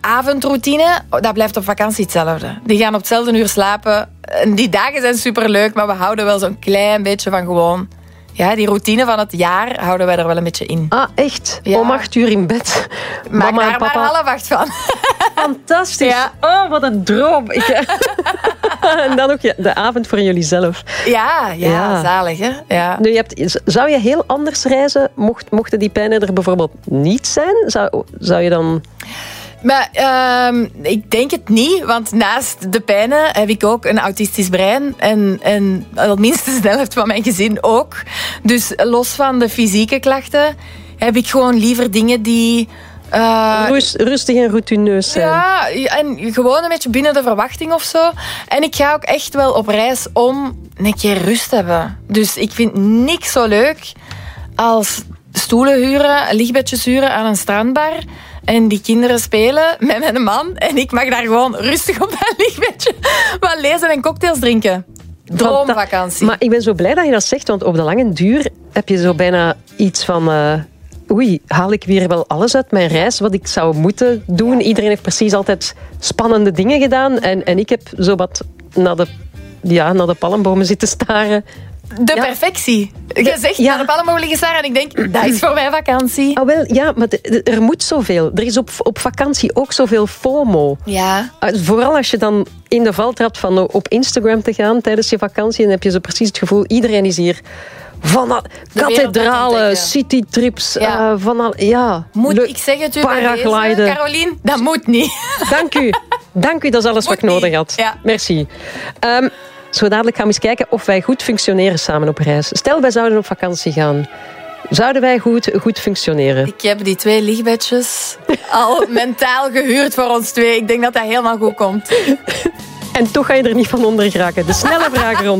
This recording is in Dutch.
avondroutine, dat blijft op vakantie hetzelfde. Die gaan op hetzelfde uur slapen. En die dagen zijn superleuk, maar we houden wel zo'n klein beetje van gewoon... Ja, die routine van het jaar houden wij er wel een beetje in. Ah, echt? Ja. Om 8 uur in bed. Maak Mama daar en papa. maar 7:30 van. Fantastisch. Ja. Oh, wat een droom. En dan ook de avond voor jullie zelf. Ja, zalig hè. Ja. Nu, zou je heel anders reizen mochten die pijnen er bijvoorbeeld niet zijn? Zou je dan... Maar ik denk het niet, want naast de pijnen heb ik ook een autistisch brein. En al minstens de helft van mijn gezin ook. Dus los van de fysieke klachten heb ik gewoon liever dingen die... rustig en routineus zijn. Ja, en gewoon een beetje binnen de verwachting of zo. En ik ga ook echt wel op reis om een keer rust te hebben. Dus ik vind niks zo leuk als stoelen huren, lichtbedjes huren aan een strandbar... En die kinderen spelen met mijn man. En ik mag daar gewoon rustig op mijn lichtbedje wat lezen en cocktails drinken. Droomvakantie. Maar ik ben zo blij dat je dat zegt. Want op de lange duur heb je zo bijna iets van... haal ik weer wel alles uit mijn reis wat ik zou moeten doen? Ja. Iedereen heeft precies altijd spannende dingen gedaan. En ik heb zo wat naar de palmbomen zitten staren. De perfectie. Je zegt naar de palmbomen liggen staren en ik denk, dat is voor mij vakantie. Ah, wel, ja, maar er moet zoveel. Er is op vakantie ook zoveel FOMO. Ja. Vooral als je dan in de val trapt van op Instagram te gaan tijdens je vakantie, dan heb je zo precies het gevoel, iedereen is hier van kathedralen, citytrips, Moet ik zeggen het u bij deze, Caroline? Dat moet niet. Dank u, dat is alles wat ik nodig had. Ja. Merci. Zo dadelijk gaan we eens kijken of wij goed functioneren samen op reis. Stel, wij zouden op vakantie gaan. Zouden wij goed functioneren? Ik heb die 2 lichtbedjes al mentaal gehuurd voor ons 2. Ik denk dat dat helemaal goed komt. En toch ga je er niet van onder geraken. De snelle vragenronde.